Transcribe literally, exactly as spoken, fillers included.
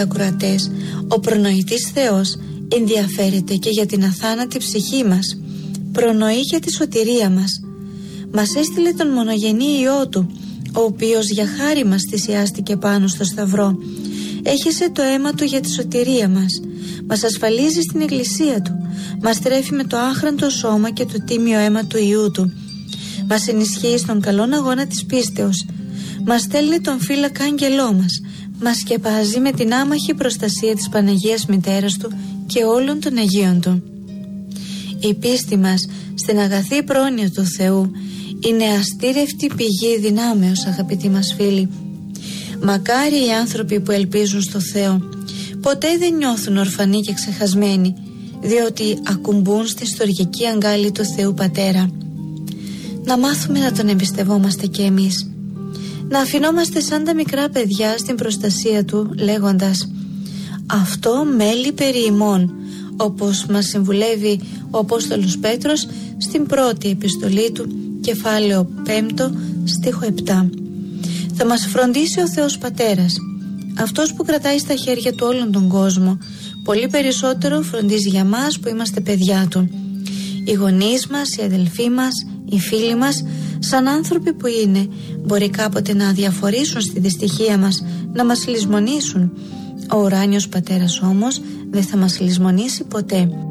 ακροατές, ο προνοητής Θεός ενδιαφέρεται και για την αθάνατη ψυχή μας. Προνοεί για τη σωτηρία μας. Μας έστειλε τον μονογενή Υιό Του, ο οποίος για χάρη μας θυσιάστηκε πάνω στο σταυρό. Έχισε το αίμα Του για τη σωτηρία μας. Μας ασφαλίζει στην εκκλησία Του. Μας τρέφει με το άχραντο σώμα και το τίμιο αίμα του Υιού Του. Μας ενισχύει στον καλόν αγώνα της πίστεως. Μας στέλνει τον φύλακα άγγελό μας. Μας σκεπάζει με την άμαχη προστασία της Παναγίας Μητέρας Του και όλων των Αγίων Του. Η πίστη μας στην αγαθή πρόνοια του Θεού είναι αστήρευτη πηγή δυνάμεως, αγαπητοί μας φίλοι. Μακάρι οι άνθρωποι που ελπίζουν στο Θεό. Ποτέ δεν νιώθουν ορφανοί και ξεχασμένοι, διότι ακουμπούν στη στοργική αγκάλη του Θεού Πατέρα. Να μάθουμε να Τον εμπιστευόμαστε και εμείς. Να αφινόμαστε σαν τα μικρά παιδιά στην προστασία Του, λέγοντας «Αυτό μέλει περί ημών», όπως μας συμβουλεύει ο Απόστολος Πέτρος στην πρώτη επιστολή του, κεφάλαιο πέμπτο, στίχο επτά. Θα μας φροντίσει ο Θεός Πατέρας, αυτός που κρατάει στα χέρια Του όλον τον κόσμο. Πολύ περισσότερο φροντίζει για μας που είμαστε παιδιά Του. Οι γονείς μας, οι αδελφοί μας, οι φίλοι μας, σαν άνθρωποι που είναι, μπορεί κάποτε να αδιαφορήσουν στη δυστυχία μας, να μας λησμονήσουν. Ο ουράνιος Πατέρας όμως δεν θα μας λησμονήσει ποτέ.